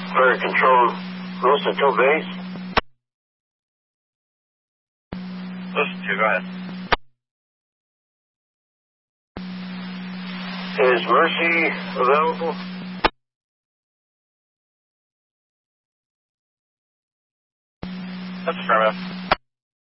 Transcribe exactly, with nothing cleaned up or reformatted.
Fire control, Wilson two base. Wilson two, go ahead. Is Mercy available? That's affirmative.